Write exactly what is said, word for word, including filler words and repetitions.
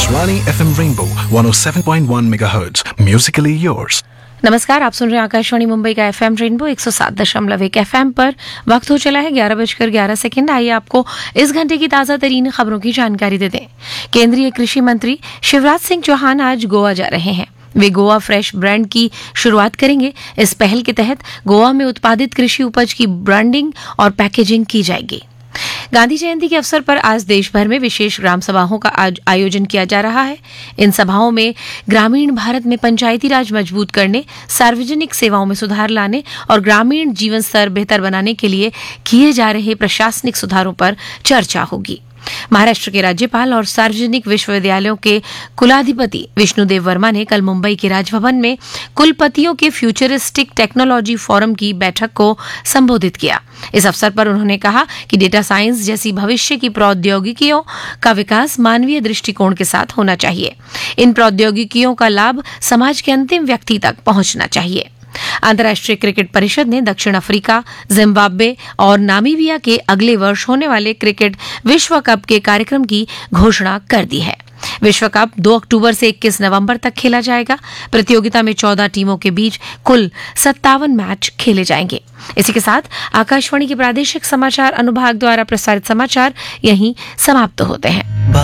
Akashvani F M rainbow one O seven point one megahertz, Musically yours. नमस्कार, आप सुन रहे हैं आकाशवाणी मुंबई का एफएम रेनबो एक सौ सात दशमलव एक एफएम पर। वक्त हो चला है ग्यारह बजकर ग्यारह सेकंड। आइए आपको इस घंटे की ताजा तरीन खबरों की जानकारी दे दें। केंद्रीय कृषि मंत्री शिवराज सिंह चौहान आज गोवा जा रहे हैं। वे गोवा फ्रेश ब्रांड की शुरुआत करेंगे। इस पहल के तहत गोवा में उत्पादित कृषि उपज की ब्रांडिंग और पैकेजिंग की जाएगी। गांधी जयंती के अवसर पर आज देश भर में विशेष ग्राम सभाओं का आयोजन किया जा रहा है। इन सभाओं में ग्रामीण भारत में पंचायती राज मजबूत करने, सार्वजनिक सेवाओं में सुधार लाने और ग्रामीण जीवन स्तर बेहतर बनाने के लिए किए जा रहे प्रशासनिक सुधारों पर चर्चा होगी। महाराष्ट्र के राज्यपाल और सार्वजनिक विश्वविद्यालयों के कुलाधिपति विष्णुदेव वर्मा ने कल मुंबई के राजभवन में कुलपतियों के फ्यूचरिस्टिक टेक्नोलॉजी फोरम की बैठक को संबोधित किया। इस अवसर पर उन्होंने कहा कि डेटा साइंस जैसी भविष्य की प्रौद्योगिकियों का विकास मानवीय दृष्टिकोण के साथ होना चाहिए। इन प्रौद्योगिकियों का लाभ समाज के अंतिम व्यक्ति तक पहुंचना चाहिए। अंतर्राष्ट्रीय क्रिकेट परिषद ने दक्षिण अफ्रीका, जिम्बाब्वे और नामीबिया के अगले वर्ष होने वाले क्रिकेट विश्व कप के कार्यक्रम की घोषणा कर दी है। विश्व कप दो अक्टूबर से इक्कीस नवंबर तक खेला जाएगा। प्रतियोगिता में चौदह टीमों के बीच कुल सत्तावन मैच खेले जाएंगे। इसी के साथ आकाशवाणी के प्रादेशिक समाचार अनुभाग द्वारा प्रसारित समाचार यहीं समाप्त होते हैं।